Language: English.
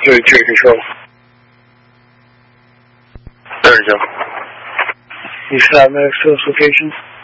Territory Control. There you go. You stop medical location?